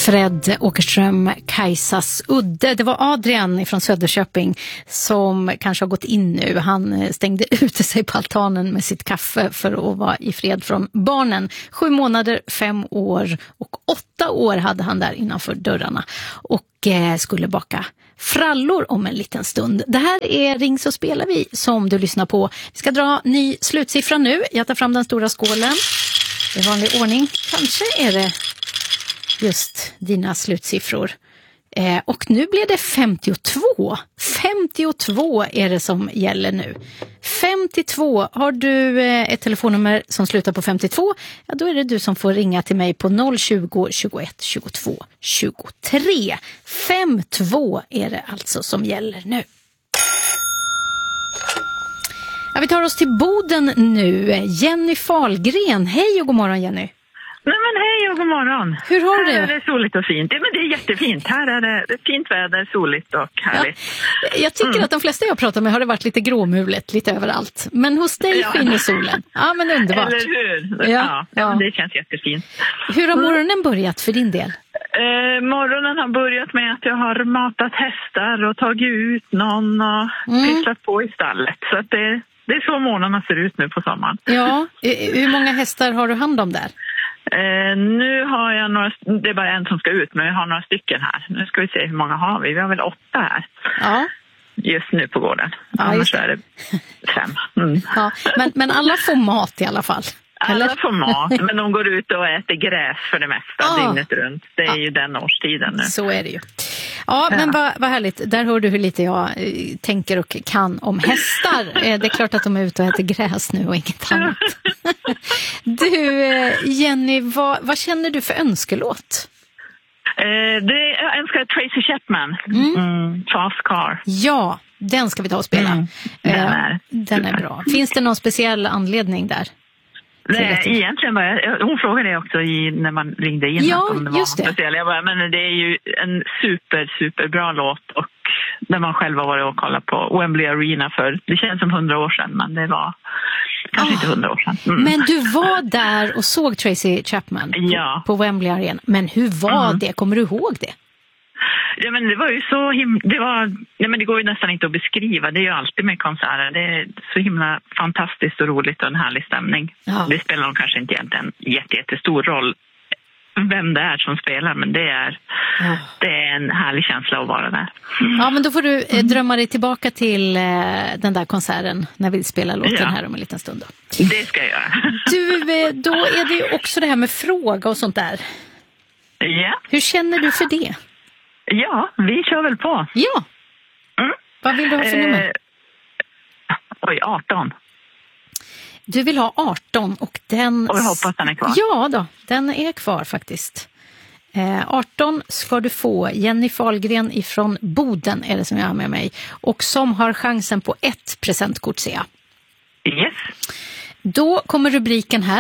Fred Åkerström, Kajsas udde. Det var Adrian från Söderköping som kanske har gått in nu. Han stängde ute sig på altanen med sitt kaffe för att vara i fred från barnen. 7 månader, 5 år och 8 år hade han där innanför dörrarna och skulle baka frallor om en liten stund. Det här är Ring så spelar vi som du lyssnar på. Vi ska dra ny slutsiffra nu. Jag tar fram den stora skålen i vanlig ordning. Kanske är det just dina slutsiffror. Och nu blir det 52. 52 är det som gäller nu. 52. Har du ett telefonnummer som slutar på 52? Ja, då är det du som får ringa till mig på 020 21 22 23. 52 är det alltså som gäller nu. Ja, vi tar oss till Boden nu. Jenny Fahlgren. Hej och god morgon, Jenny. Nej men hej och god morgon. Hur har du det? Här är det soligt och fint. Ja, men det är jättefint. Här är det fint väder, soligt och härligt. Ja, jag tycker att de flesta jag pratar med har det varit lite gråmulet, lite överallt. Men hos dig skiner solen. Ja, men underbart. Eller hur? Ja, men det känns jättefint. Hur har morgonen börjat för din del? Morgonen har börjat med att jag har matat hästar och tagit ut någon och pysslat på i stallet. Så att det är så morgonen ser ut nu på sommaren. Ja, hur många hästar har du hand om där? Nu har jag några, det är bara en som ska ut, men jag har några stycken här. Nu ska vi se hur många har vi. Vi har väl 8 här. Ja. Just nu på gården. Ja, annars är det 5. Ja, men alla får mat i alla fall. Eller? Alla får mat, men de går ut och äter gräs för det mesta dygnet runt. Det är ju den årstiden nu. Så är det ju. Ja, men vad härligt. Där hör du hur lite jag tänker och kan om hästar. Det är klart att de är ute och äter gräs nu och inget annat. Du, Jenny, vad känner du för önskelåt? Jag önskar Tracy Chapman. Fast Car. Ja, den ska vi ta och spela. Den är bra. Finns det någon speciell anledning där? Nej, egentligen bara, hon frågade det också när man ringde in om det var speciellt. Jag bara, men det är ju en superbra låt och när man själv har varit och kollat på Wembley Arena för, det känns som 100 år sedan, men det var kanske inte 100 år sedan. Men du var där och såg Tracy Chapman på Wembley Arena. Men hur var det? Kommer du ihåg det? Ja, men det var ju så men det går ju nästan inte att beskriva. Det är ju alltid med konserter. Det är så himla fantastiskt och roligt och en härlig stämning. Ja. Det spelar nog kanske inte egentligen jättestor roll vem det är som spelar, men det är en härlig känsla att vara där. Ja, men då får du drömma dig tillbaka till den där konserten när vi spelar låten här om en liten stund. Då. Det ska jag göra. Du, då är det ju också det här med fråga och sånt där. Ja. Hur känner du för det? Ja, vi kör väl på. Ja. Vad vill du ha för nummer? 18. Du vill ha 18 och den... Och jag hoppas den är kvar. Ja då, den är kvar faktiskt. 18 ska du få. Jenny Fahlgren ifrån Boden är det som jag har med mig. Och som har chansen på 1 presentkort, ser jag. Yes. Då kommer rubriken här.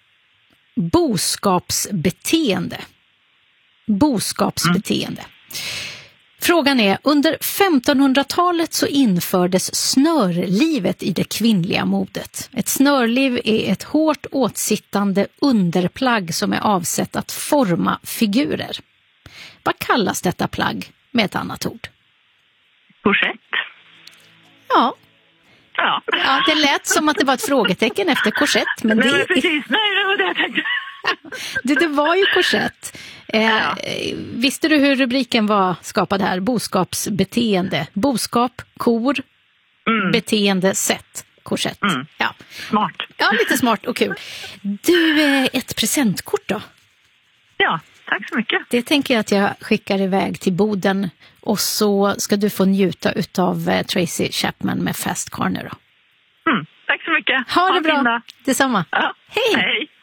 Boskapsbeteende. Boskapsbeteende. Frågan är, under 1500-talet så infördes snörlivet i det kvinnliga modet. Ett snörliv är ett hårt åtsittande underplagg som är avsett att forma figurer. Vad kallas detta plagg med ett annat ord? Korsett. Ja, det lät som att det var ett frågetecken efter korsett. Men nej, men precis. Nej, det var det jag tänkte. Det var ju korsett. Visste du hur rubriken var skapad här? Boskapsbeteende. Boskap, kor, beteende, sätt, korsett. Ja. Smart. Ja, lite smart och kul. Du, ett presentkort då? Ja, tack så mycket. Det tänker jag att jag skickar iväg till Boden och så ska du få njuta utav Tracy Chapman med Fast Car nu då. Tack så mycket. Ha det bra. Detsamma. Ja. Hej. Hej.